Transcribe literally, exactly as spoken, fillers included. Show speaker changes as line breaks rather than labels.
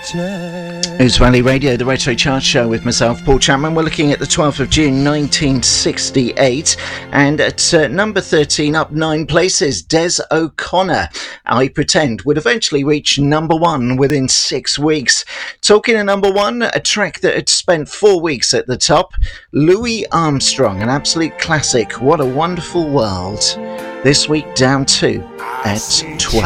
News Valley Radio, the Retro Chart Show with myself, Paul Chapman. We're looking at the twelfth of June nineteen sixty-eight, and at uh, number thirteen, up nine places, Des O'Connor, I Pretend, would eventually reach number one within six weeks. Talking of number one, a track that had spent four weeks at the top, Louis Armstrong, an absolute classic, What a Wonderful World. This week down two at twelve.